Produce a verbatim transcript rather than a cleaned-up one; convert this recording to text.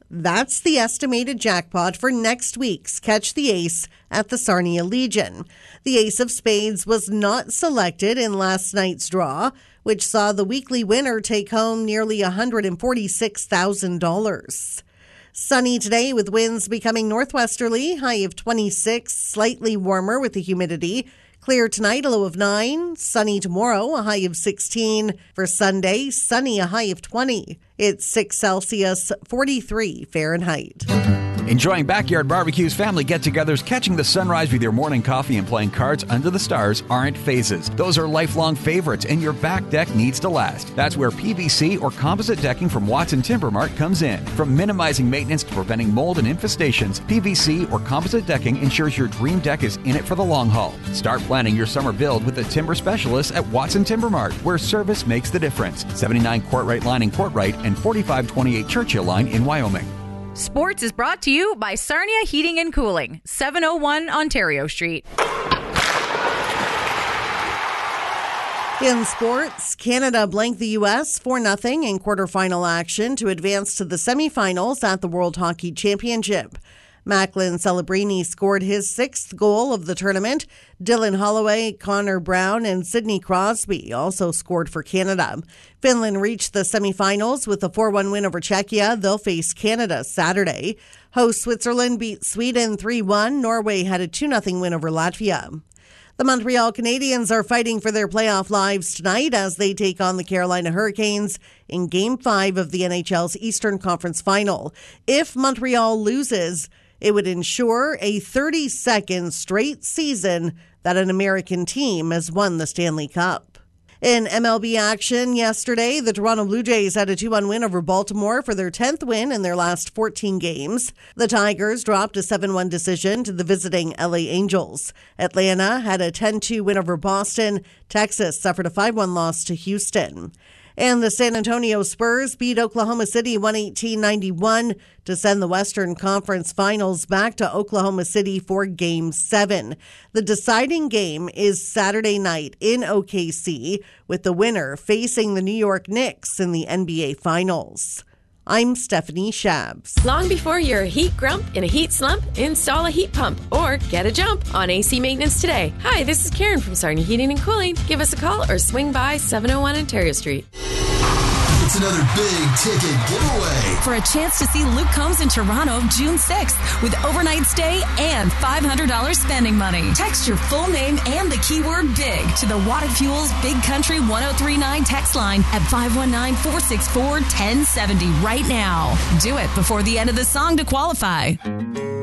That's the estimated jackpot for next week's Catch the Ace at the Sarnia Legion. The Ace of Spades was not selected in last night's draw, which saw the weekly winner take home nearly one hundred forty-six thousand dollars. Sunny today with winds becoming northwesterly, high of twenty-six, slightly warmer with the humidity. Clear tonight, a low of nine. Sunny tomorrow, a high of sixteen. For Sunday, sunny, a high of twenty. It's six Celsius, forty-three Fahrenheit. Enjoying backyard barbecues, family get-togethers, catching the sunrise with your morning coffee and playing cards under the stars aren't phases. Those are lifelong favorites, and your back deck needs to last. That's where P V C or composite decking from Watson Timber Mart comes in. From minimizing maintenance to preventing mold and infestations, P V C or composite decking ensures your dream deck is in it for the long haul. Start planning your summer build with the timber specialists at Watson Timber Mart, where service makes the difference. seventy-nine Courtright Line in Courtright and forty-five twenty-eight Churchill Line in Wyoming. Sports is brought to you by Sarnia Heating and Cooling, seven oh one Ontario Street. In sports, Canada blanked the U S four nothing in quarterfinal action to advance to the semifinals at the World Hockey Championship. Macklin Celebrini scored his sixth goal of the tournament. Dylan Holloway, Connor Brown, and Sidney Crosby also scored for Canada. Finland reached the semifinals with a four one win over Czechia. They'll face Canada Saturday. Host Switzerland beat Sweden three one. Norway had a two nothing win over Latvia. The Montreal Canadiens are fighting for their playoff lives tonight as they take on the Carolina Hurricanes in Game five of the N H L's Eastern Conference Final. If Montreal loses, it would ensure a thirty-second straight season that an American team has won the Stanley Cup. In M L B action yesterday, the Toronto Blue Jays had a two one win over Baltimore for their tenth win in their last fourteen games. The Tigers dropped a seven one decision to the visiting L A Angels. Atlanta had a ten two win over Boston. Texas suffered a five one loss to Houston. And the San Antonio Spurs beat Oklahoma City one eighteen ninety-one to send the Western Conference Finals back to Oklahoma City for Game seven. The deciding game is Saturday night in O K C, with the winner facing the New York Knicks in the N B A Finals. I'm Stephanie Shabs. Long before you're a heat grump in a heat slump, install a heat pump or get a jump on A C maintenance today. Hi, this is Karen from Sarnia Heating and Cooling. Give us a call or swing by seven oh one Ontario Street. It's another big ticket giveaway for a chance to see Luke Combs in Toronto June sixth with overnight stay and five hundred dollars spending money. Text your full name and the keyword BIG to the Water Fuels Big Country one oh three nine text line at five one nine, four six four, one oh seven oh right now. Do it before the end of the song to qualify.